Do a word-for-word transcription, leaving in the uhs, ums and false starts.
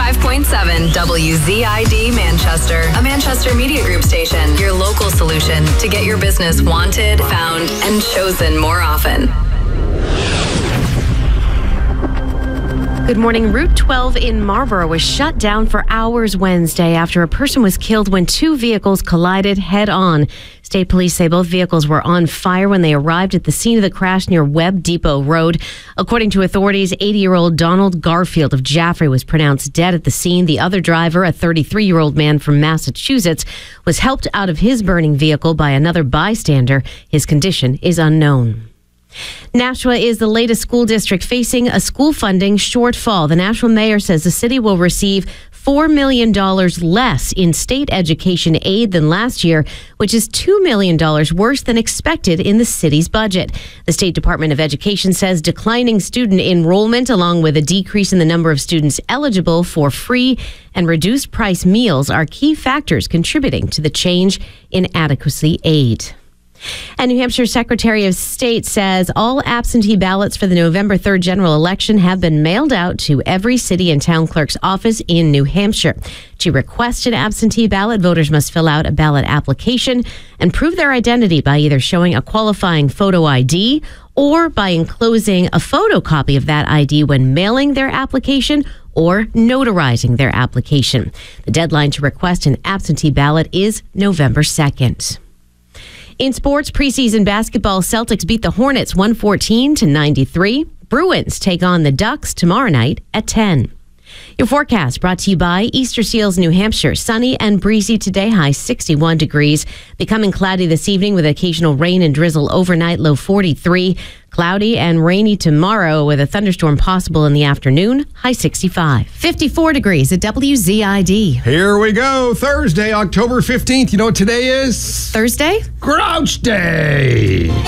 ninety-five point seven W Z I D Manchester, a Manchester Media Group station. Your local solution to get your business wanted, found, and chosen more often. Good morning. Route twelve in Marlborough was shut down for hours Wednesday after a person was killed when two vehicles collided head-on. State police say both vehicles were on fire when they arrived at the scene of the crash near Webb Depot Road. According to authorities, eighty-year-old Donald Garfield of Jaffrey was pronounced dead at the scene. The other driver, a thirty-three-year-old man from Massachusetts, was helped out of his burning vehicle by another bystander. His condition is unknown. Nashua is the latest school district facing a school funding shortfall. The Nashua mayor says the city will receive four million dollars less in state education aid than last year, which is two million dollars worse than expected in the city's budget. The State Department of Education says declining student enrollment, along with a decrease in the number of students eligible for free and reduced price meals, are key factors contributing to the change in adequacy aid. And New Hampshire Secretary of State says all absentee ballots for the November third general election have been mailed out to every city and town clerk's office in New Hampshire. To request an absentee ballot, voters must fill out a ballot application and prove their identity by either showing a qualifying photo I D or by enclosing a photocopy of that I D when mailing their application or notarizing their application. The deadline to request an absentee ballot is November second. In sports, preseason basketball, Celtics beat the Hornets one fourteen to ninety-three. Bruins take on the Ducks tomorrow night at ten. Your forecast brought to you by Easter Seals, New Hampshire. Sunny and breezy today, high sixty-one degrees. Becoming cloudy this evening with occasional rain and drizzle overnight, low forty-three. Cloudy and rainy tomorrow with a thunderstorm possible in the afternoon, high sixty-five. fifty-four degrees at W Z I D. Here we go. Thursday, October fifteenth. You know what today is? Thursday? Grouch Day.